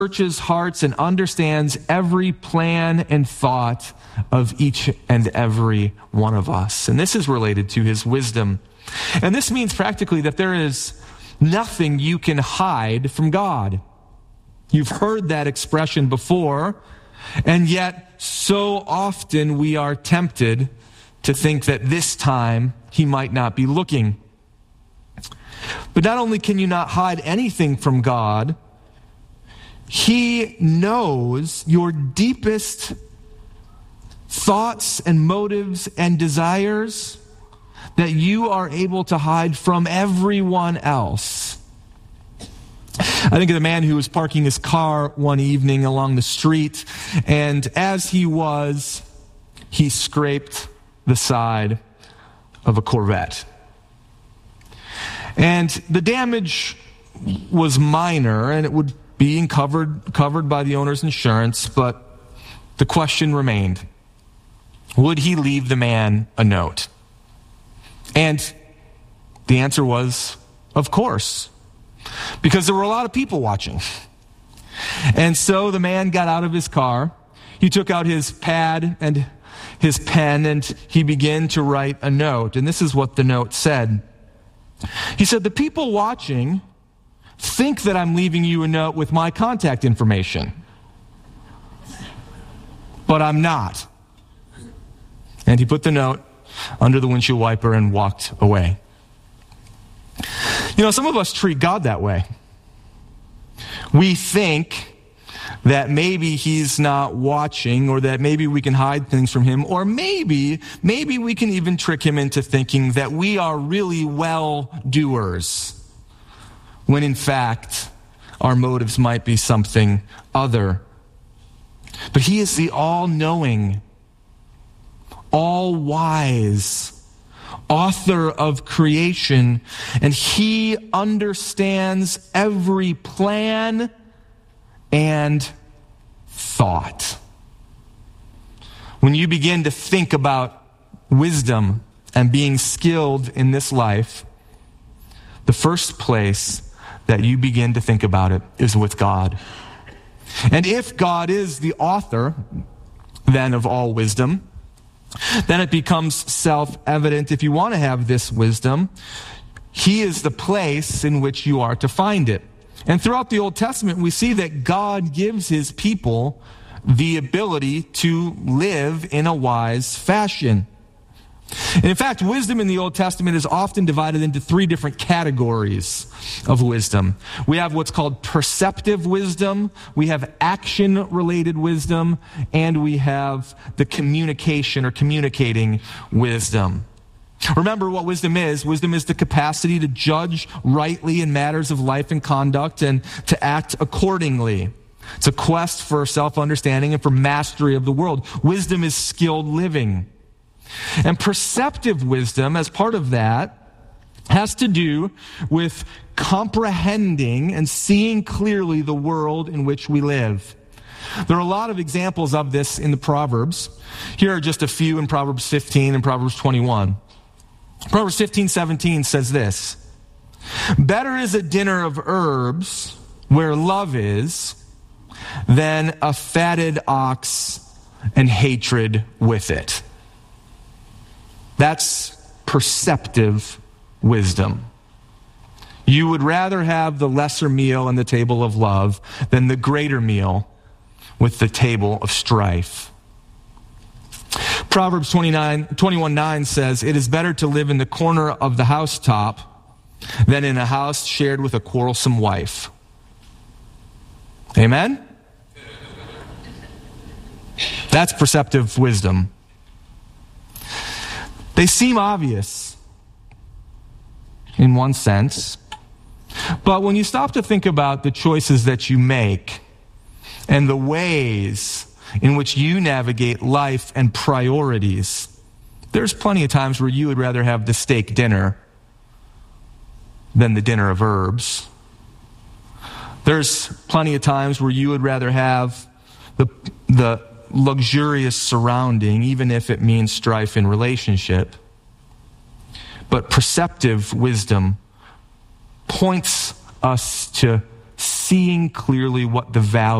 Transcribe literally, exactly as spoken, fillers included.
searches hearts and understands every plan and thought of each and every one of us. And this is related to his wisdom. And this means practically that there is nothing you can hide from God. You've heard that expression before, and yet so often we are tempted to think that this time he might not be looking. But not only can you not hide anything from God, he knows your deepest thoughts and motives and desires that you are able to hide from everyone else. I think of the man who was parking his car one evening along the street, and as he was, he scraped the side of a Corvette. And the damage was minor, and it would be covered, covered by the owner's insurance, but the question remained, would he leave the man a note? And the answer was, of course, because there were a lot of people watching. And so the man got out of his car, he took out his pad and his pen, and he began to write a note. And this is what the note said. He said, the people watching think that I'm leaving you a note with my contact information, but I'm not. And he put the note under the windshield wiper and walked away. You know, some of us treat God that way. We think that maybe he's not watching, or that maybe we can hide things from him, or maybe, maybe we can even trick him into thinking that we are really well-doers, when in fact, our motives might be something other. But he is the all-knowing, all-wise author of creation, and he understands every plan and thought. When you begin to think about wisdom and being skilled in this life, the first place that you begin to think about it is with God. And if God is the author, then, of all wisdom, then it becomes self-evident, if you want to have this wisdom, he is the place in which you are to find it. And throughout the Old Testament, we see that God gives his people the ability to live in a wise fashion. And in fact, wisdom in the Old Testament is often divided into three different categories of wisdom. We have what's called perceptive wisdom, we have action-related wisdom, and we have the communication or communicating wisdom. Remember what wisdom is. Wisdom is the capacity to judge rightly in matters of life and conduct and to act accordingly. It's a quest for self-understanding and for mastery of the world. Wisdom is skilled living. And perceptive wisdom, as part of that, has to do with comprehending and seeing clearly the world in which we live. There are a lot of examples of this in the Proverbs. Here are just a few in Proverbs fifteen and Proverbs twenty-one. Proverbs fifteen seventeen says this, better is a dinner of herbs where love is than a fatted ox and hatred with it. That's perceptive wisdom. You would rather have the lesser meal on the table of love than the greater meal with the table of strife. Proverbs twenty-nine, twenty-one nine says, it is better to live in the corner of the housetop than in a house shared with a quarrelsome wife. Amen? That's perceptive wisdom. They seem obvious in one sense, but when you stop to think about the choices that you make and the ways in which you navigate life and priorities, there's plenty of times where you would rather have the steak dinner than the dinner of herbs. There's plenty of times where you would rather have the the luxurious surrounding, even if it means strife in relationship. But perceptive wisdom points us to seeing clearly what the value